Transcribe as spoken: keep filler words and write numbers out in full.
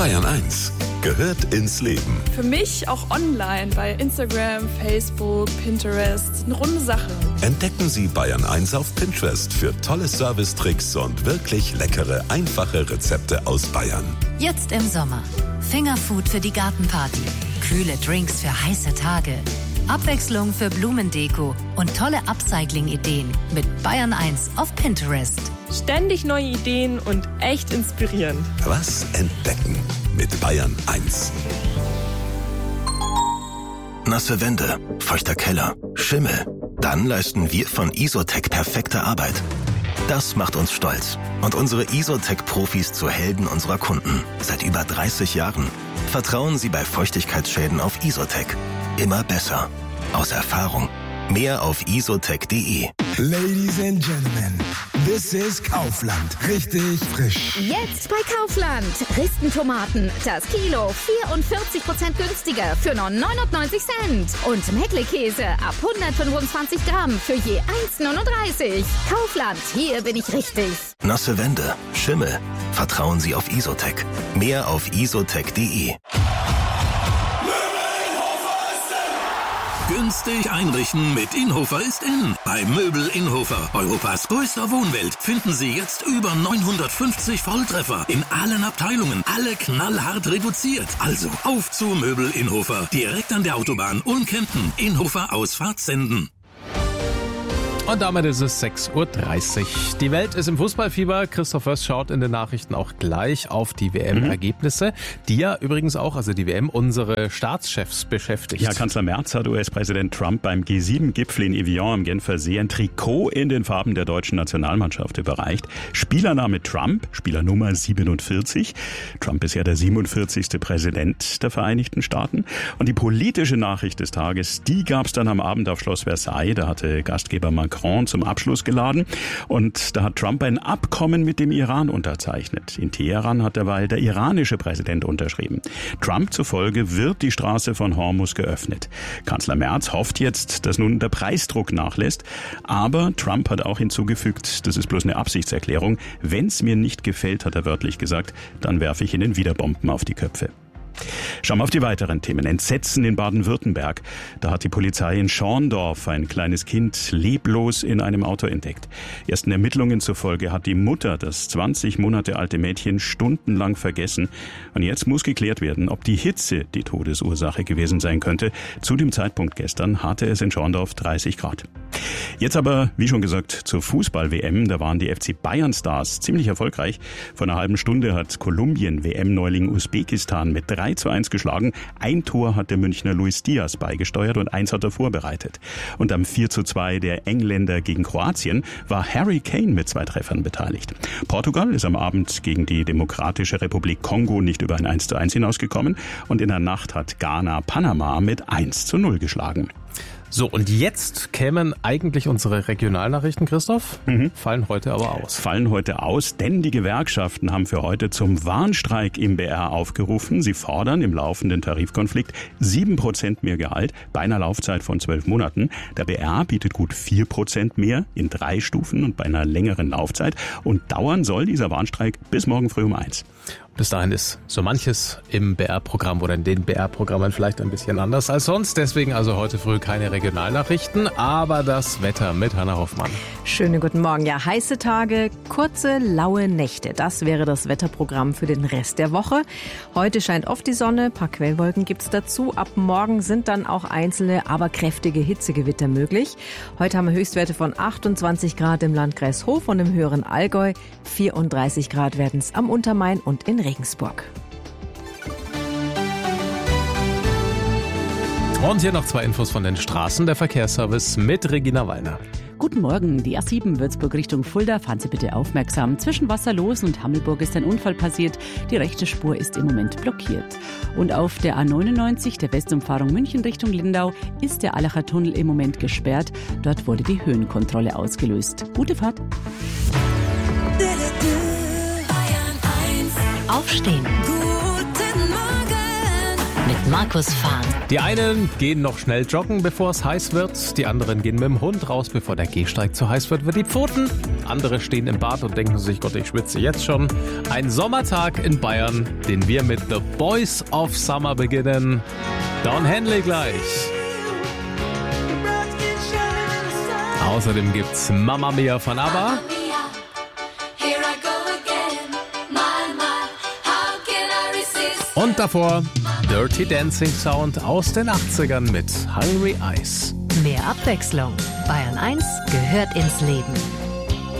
Bayern eins gehört ins Leben. Für mich auch online bei Instagram, Facebook, Pinterest. Eine runde Sache. Entdecken Sie Bayern eins auf Pinterest für tolle Servicetricks und wirklich leckere, einfache Rezepte aus Bayern. Jetzt im Sommer. Fingerfood für die Gartenparty. Kühle Drinks für heiße Tage. Abwechslung für Blumendeko und tolle Upcycling-Ideen mit Bayern eins auf Pinterest. Ständig neue Ideen und echt inspirierend. Was entdecken mit Bayern eins. Nasse Wände, feuchter Keller, Schimmel. Dann leisten wir von Isotec perfekte Arbeit. Das macht uns stolz und unsere Isotec-Profis zu Helden unserer Kunden. Seit über dreißig Jahren. Vertrauen Sie bei Feuchtigkeitsschäden auf Isotec. Immer besser. Aus Erfahrung. Mehr auf isotec punkt de. Ladies and Gentlemen, this is Kaufland. Richtig frisch. Jetzt bei Kaufland. Ristentomaten, das Kilo vierundvierzig Prozent günstiger für nur neunundneunzig Cent. Und Meckle-Käse ab hundertfünfundzwanzig Gramm für je eins neununddreißig. Kaufland, hier bin ich richtig. Nasse Wände, Schimmel. Vertrauen Sie auf Isotec. Mehr auf isotec punkt de. Günstig einrichten mit Inhofer ist in. Bei Möbel Inhofer, Europas größter Wohnwelt, finden Sie jetzt über neunhundertfünfzig Volltreffer in allen Abteilungen. Alle knallhart reduziert. Also auf zu Möbel Inhofer. Direkt an der Autobahn Ulm-Kempten. Inhofer Ausfahrt senden. Und damit ist es sechs Uhr dreißig. Die Welt ist im Fußballfieber. Christoph Wöss schaut in den Nachrichten auch gleich auf die W M-Ergebnisse, die ja übrigens auch, also die W M, unsere Staatschefs beschäftigt. Ja, Kanzler Merz hat U S-Präsident Trump beim G sieben Gipfel in Evian am Genfer See ein Trikot in den Farben der deutschen Nationalmannschaft überreicht. Spielername Trump, Spielernummer siebenundvierzig. Trump ist ja der siebenundvierzigste Präsident der Vereinigten Staaten. Und die politische Nachricht des Tages, die gab es dann am Abend auf Schloss Versailles. Da hatte Gastgeber Macron zum Abschluss geladen. Und da hat Trump ein Abkommen mit dem Iran unterzeichnet. In Teheran hat derweil der iranische Präsident unterschrieben. Trump zufolge wird die Straße von Hormuz geöffnet. Kanzler Merz hofft jetzt, dass nun der Preisdruck nachlässt. Aber Trump hat auch hinzugefügt, das ist bloß eine Absichtserklärung. Wenn es mir nicht gefällt, hat er wörtlich gesagt, dann werfe ich Ihnen wieder Bomben auf die Köpfe. Schauen wir auf die weiteren Themen. Entsetzen in Baden-Württemberg. Da hat die Polizei in Schorndorf ein kleines Kind leblos in einem Auto entdeckt. Ersten Ermittlungen zufolge hat die Mutter das zwanzig Monate alte Mädchen stundenlang vergessen. Und jetzt muss geklärt werden, ob die Hitze die Todesursache gewesen sein könnte. Zu dem Zeitpunkt gestern hatte es in Schorndorf dreißig Grad. Jetzt aber, wie schon gesagt, zur Fußball-W M. Da waren die F C Bayern-Stars ziemlich erfolgreich. Vor einer halben Stunde hat Kolumbien W M-Neuling Usbekistan mit drei zu eins geschlagen. Ein Tor hat der Münchner Luis Diaz beigesteuert und eins hat er vorbereitet. Und am vier zu zwei der Engländer gegen Kroatien war Harry Kane mit zwei Treffern beteiligt. Portugal ist am Abend gegen die Demokratische Republik Kongo nicht über ein eins zu eins hinausgekommen. Und in der Nacht hat Ghana Panama mit eins zu null geschlagen. So, und jetzt kämen eigentlich unsere Regionalnachrichten, Christoph, mhm. fallen heute aber aus. Fallen heute aus, denn die Gewerkschaften haben für heute zum Warnstreik im B R aufgerufen. Sie fordern im laufenden Tarifkonflikt sieben Prozent mehr Gehalt bei einer Laufzeit von zwölf Monaten. Der B R bietet gut vier Prozent mehr in drei Stufen und bei einer längeren Laufzeit. Und dauern soll dieser Warnstreik bis morgen früh um eins. Bis dahin ist so manches im B R-Programm oder in den B R-Programmen vielleicht ein bisschen anders als sonst. Deswegen also heute früh keine Regionalnachrichten, aber das Wetter mit Hannah Hoffmann. Schönen guten Morgen. Ja, heiße Tage, kurze, laue Nächte. Das wäre das Wetterprogramm für den Rest der Woche. Heute scheint oft die Sonne, ein paar Quellwolken gibt's dazu. Ab morgen sind dann auch einzelne, aber kräftige Hitzegewitter möglich. Heute haben wir Höchstwerte von achtundzwanzig Grad im Landkreis Hof und im höheren Allgäu. vierunddreißig Grad werden es am Untermain und in Regensburg. Und hier noch zwei Infos von den Straßen. Der Verkehrsservice mit Regina Wallner. Guten Morgen, die A sieben Würzburg Richtung Fulda, fahren Sie bitte aufmerksam. Zwischen Wasserlos und Hammelburg ist ein Unfall passiert. Die rechte Spur ist im Moment blockiert. Und auf der A neunundneunzig, der Westumfahrung München Richtung Lindau, ist der Allacher Tunnel im Moment gesperrt. Dort wurde die Höhenkontrolle ausgelöst. Gute Fahrt. Aufstehen. Guten Morgen Mit Markus Fahn. Die einen gehen noch schnell joggen, bevor es heiß wird. Die anderen gehen mit dem Hund raus, bevor der Gehsteig zu heiß wird, wird die Pfoten. Andere stehen im Bad und denken sich, Gott, ich schwitze jetzt schon. Ein Sommertag in Bayern, den wir mit The Boys of Summer beginnen. Don Henley gleich. Außerdem gibt's Mamma Mia von ABBA. Und davor Dirty Dancing Sound aus den achtzigern mit Hungry Eyes. Mehr Abwechslung. Bayern eins gehört ins Leben.